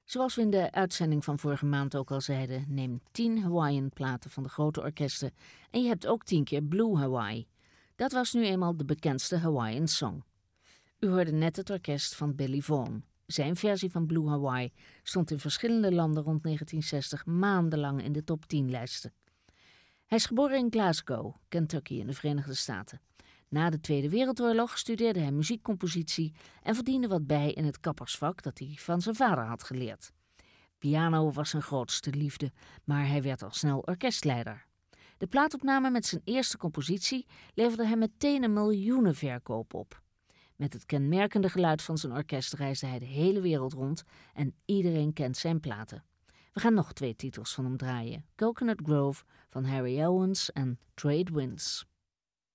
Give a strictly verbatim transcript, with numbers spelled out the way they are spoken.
Zoals we in de uitzending van vorige maand ook al zeiden, neem tien Hawaiian-platen van de grote orkesten en je hebt ook tien keer Blue Hawaii. Dat was nu eenmaal de bekendste Hawaiian song. U hoorde net het orkest van Billy Vaughn. Zijn versie van Blue Hawaii stond in verschillende landen rond negentien zestig maandenlang in de top tien lijsten. Hij is geboren in Glasgow, Kentucky in de Verenigde Staten. Na de Tweede Wereldoorlog studeerde hij muziekcompositie en verdiende wat bij in het kappersvak dat hij van zijn vader had geleerd. Piano was zijn grootste liefde, maar hij werd al snel orkestleider. De plaatopname met zijn eerste compositie leverde hem meteen een miljoenenverkoop op. Met het kenmerkende geluid van zijn orkest reisde hij de hele wereld rond en iedereen kent zijn platen. We gaan nog twee titels van hem draaien: Coconut Grove van Harry Owens en Trade Winds.